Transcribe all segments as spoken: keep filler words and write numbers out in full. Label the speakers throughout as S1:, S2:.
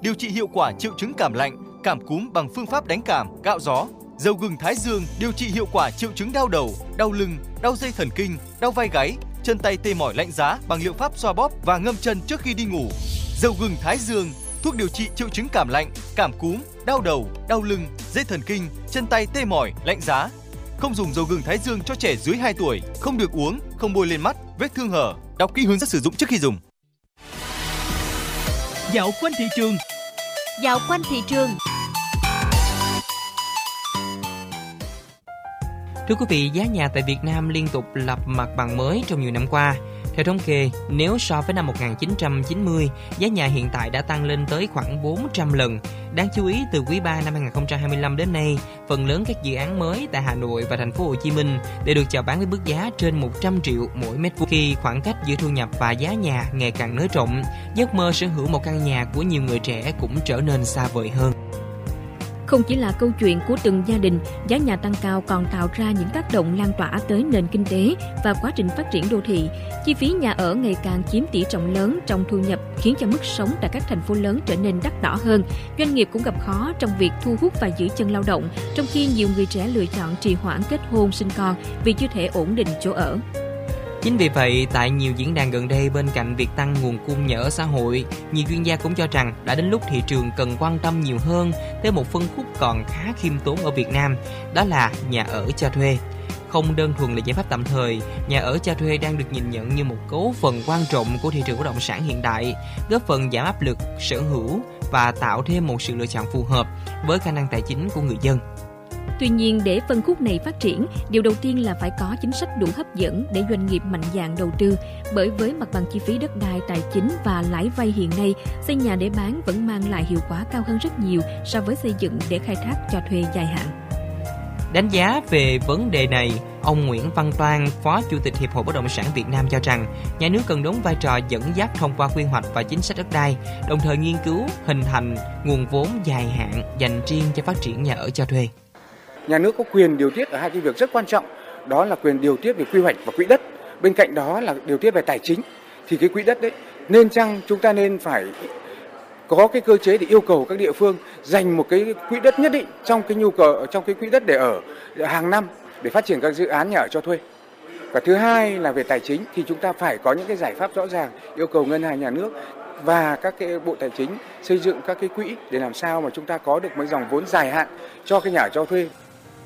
S1: điều trị hiệu quả triệu chứng cảm lạnh, cảm cúm bằng phương pháp đánh cảm, gạo gió. Dầu gừng Thái Dương điều trị hiệu quả triệu chứng đau đầu, đau lưng, đau dây thần kinh, đau vai gáy, chân tay tê mỏi lạnh giá bằng liệu pháp xoa bóp và ngâm chân trước khi đi ngủ. Dầu gừng Thái Dương, thuốc điều trị triệu chứng cảm lạnh, cảm cúm, đau đầu, đau lưng, dây thần kinh, chân tay tê mỏi, lạnh giá. Không dùng dầu gừng Thái Dương cho trẻ dưới hai tuổi, không được uống, không bôi lên mắt, vết thương hở. Đọc kỹ hướng dẫn sử dụng trước khi dùng.
S2: Dạo quanh thị trường.
S3: Dạo quanh thị trường.
S4: Thưa quý vị, giá nhà tại Việt Nam liên tục lập mặt bằng mới trong nhiều năm qua. Theo thống kê, nếu so với năm một nghìn chín trăm chín mươi, giá nhà hiện tại đã tăng lên tới khoảng bốn trăm lần. Đáng chú ý, từ quý ba năm hai nghìn không trăm hai mươi lăm đến nay, phần lớn các dự án mới tại Hà Nội và thành phố Hồ Chí Minh đều được chào bán với mức giá trên một trăm triệu mỗi mét vuông. Khi khoảng cách giữa thu nhập và giá nhà ngày càng nới rộng, giấc mơ sở hữu một căn nhà của nhiều người trẻ cũng trở nên xa vời hơn.
S5: Không chỉ là câu chuyện của từng gia đình, giá nhà tăng cao còn tạo ra những tác động lan tỏa tới nền kinh tế và quá trình phát triển đô thị. Chi phí nhà ở ngày càng chiếm tỷ trọng lớn trong thu nhập, khiến cho mức sống tại các thành phố lớn trở nên đắt đỏ hơn. Doanh nghiệp cũng gặp khó trong việc thu hút và giữ chân lao động, trong khi nhiều người trẻ lựa chọn trì hoãn kết hôn sinh con vì chưa thể ổn định chỗ ở.
S4: Chính vì vậy, tại nhiều diễn đàn gần đây, bên cạnh việc tăng nguồn cung nhà ở xã hội, nhiều chuyên gia cũng cho rằng đã đến lúc thị trường cần quan tâm nhiều hơn tới một phân khúc còn khá khiêm tốn ở Việt Nam, đó là nhà ở cho thuê. Không đơn thuần là giải pháp tạm thời, nhà ở cho thuê đang được nhìn nhận như một cấu phần quan trọng của thị trường bất động sản hiện đại, góp phần giảm áp lực sở hữu và tạo thêm một sự lựa chọn phù hợp với khả năng tài chính của người dân.
S5: Tuy nhiên, để phân khúc này phát triển, điều đầu tiên là phải có chính sách đủ hấp dẫn để doanh nghiệp mạnh dạn đầu tư. Bởi với mặt bằng chi phí đất đai, tài chính và lãi vay hiện nay, xây nhà để bán vẫn mang lại hiệu quả cao hơn rất nhiều so với xây dựng để khai thác cho thuê dài hạn.
S4: Đánh giá về vấn đề này, ông Nguyễn Văn Toan, Phó Chủ tịch Hiệp hội Bất động sản Việt Nam cho rằng, nhà nước cần đóng vai trò dẫn dắt thông qua quy hoạch và chính sách đất đai, đồng thời nghiên cứu hình thành nguồn vốn dài hạn dành riêng cho phát triển nhà ở cho thuê.
S6: Nhà nước có quyền điều tiết ở hai cái việc rất quan trọng, đó là quyền điều tiết về quy hoạch và quỹ đất. Bên cạnh đó là điều tiết về tài chính. Thì cái quỹ đất đấy nên chăng chúng ta nên phải có cái cơ chế để yêu cầu các địa phương dành một cái quỹ đất nhất định trong cái nhu cầu trong cái quỹ đất để ở hàng năm để phát triển các dự án nhà ở cho thuê. Và thứ hai là về tài chính thì chúng ta phải có những cái giải pháp rõ ràng, yêu cầu ngân hàng nhà nước và các cái bộ tài chính xây dựng các cái quỹ để làm sao mà chúng ta có được mấy dòng vốn dài hạn cho cái nhà ở cho thuê.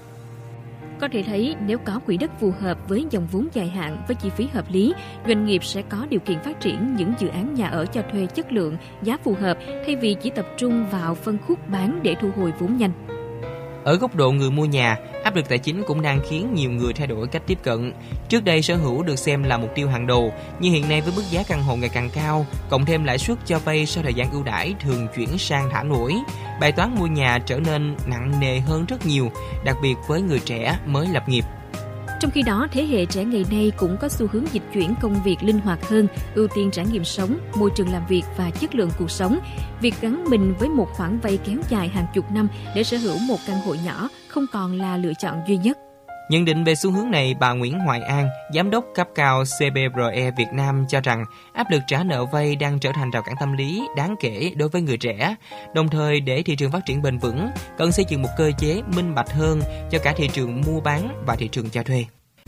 S5: Có thể thấy, nếu có quỹ đất phù hợp với dòng vốn dài hạn với chi phí hợp lý, doanh nghiệp sẽ có điều kiện phát triển những dự án nhà ở cho thuê chất lượng, giá phù hợp thay vì chỉ tập trung vào phân khúc bán để thu hồi vốn nhanh.
S4: Ở góc độ người mua nhà, áp lực tài chính cũng đang khiến nhiều người thay đổi cách tiếp cận. Trước đây sở hữu được xem là mục tiêu hàng đầu, nhưng hiện nay với mức giá căn hộ ngày càng cao, cộng thêm lãi suất cho vay sau thời gian ưu đãi thường chuyển sang thả nổi, bài toán mua nhà trở nên nặng nề hơn rất nhiều, đặc biệt với người trẻ mới lập nghiệp.
S5: Trong khi đó, thế hệ trẻ ngày nay cũng có xu hướng dịch chuyển công việc linh hoạt hơn, ưu tiên trải nghiệm sống, môi trường làm việc và chất lượng cuộc sống. Việc gắn mình với một khoản vay kéo dài hàng chục năm để sở hữu một căn hộ nhỏ không còn là lựa chọn duy nhất.
S4: Nhận định về xu hướng này, bà Nguyễn Hoài An, Giám đốc cấp cao xê bê rờ e Việt Nam cho rằng áp lực trả nợ vay đang trở thành rào cản tâm lý đáng kể đối với người trẻ. Đồng thời, để thị trường phát triển bền vững, cần xây dựng một cơ chế minh bạch hơn cho cả thị trường mua bán và thị trường cho thuê.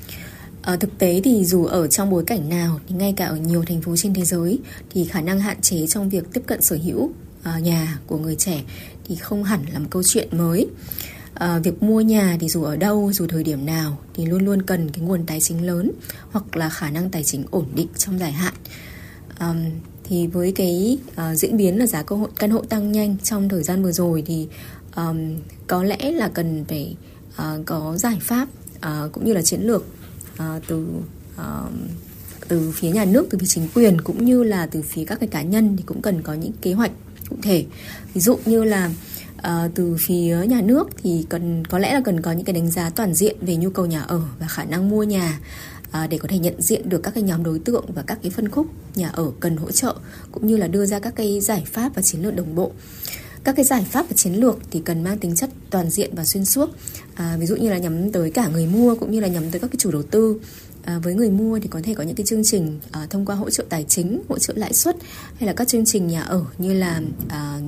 S7: Ở thực tế thì dù ở trong bối cảnh nào, thì ngay cả ở nhiều thành phố trên thế giới, thì khả năng hạn chế trong việc tiếp cận sở hữu uh, nhà của người trẻ thì không hẳn là một câu chuyện mới. À, việc mua nhà thì dù ở đâu, dù thời điểm nào thì luôn luôn cần cái nguồn tài chính lớn hoặc là khả năng tài chính ổn định trong dài hạn. À, thì với cái uh, diễn biến là giá căn hộ, căn hộ tăng nhanh trong thời gian vừa rồi thì um, có lẽ là cần phải uh, có giải pháp uh, cũng như là chiến lược uh, từ uh, từ phía nhà nước, từ phía chính quyền cũng như là từ phía các cái cá nhân thì cũng cần có những kế hoạch cụ thể. Ví dụ như là Uh, từ phía nhà nước thì cần có lẽ là cần có những cái đánh giá toàn diện về nhu cầu nhà ở và khả năng mua nhà uh, để có thể nhận diện được các cái nhóm đối tượng và các cái phân khúc nhà ở cần hỗ trợ, cũng như là đưa ra các cái giải pháp và chiến lược đồng bộ. Các cái giải pháp và chiến lược thì cần mang tính chất toàn diện và xuyên suốt, à, ví dụ như là nhắm tới cả người mua cũng như là nhắm tới các cái chủ đầu tư. À, với người mua thì có thể có những cái chương trình à, thông qua hỗ trợ tài chính, hỗ trợ lãi suất hay là các chương trình nhà ở như là à,